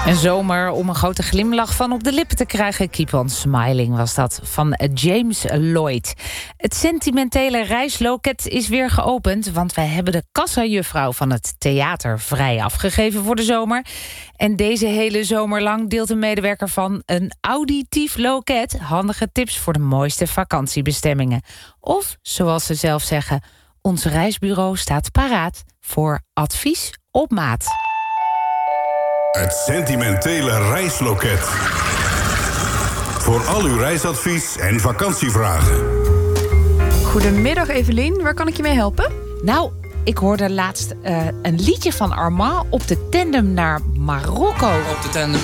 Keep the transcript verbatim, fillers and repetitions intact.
Een zomer om een grote glimlach van op de lippen te krijgen. Keep on smiling was dat, van James Lloyd. Het sentimentele reisloket is weer geopend, want wij hebben de kassajuffrouw van het theater vrij afgegeven voor de zomer. En deze hele zomer lang deelt een medewerker van een auditief loket handige tips voor de mooiste vakantiebestemmingen. Of, zoals ze zelf zeggen, ons reisbureau staat paraat voor advies op maat. Het sentimentele reisloket. Voor al uw reisadvies en vakantievragen. Goedemiddag Evelien, waar kan ik je mee helpen? Nou, ik hoorde laatst uh, een liedje van Armand op de tandem naar Marokko. Op de tandem